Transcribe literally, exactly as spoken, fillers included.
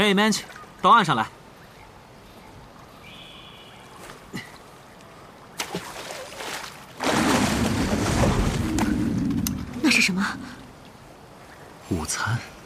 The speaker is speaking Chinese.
嘿 ，Manch， 到岸上来。 那是什么？ 午餐。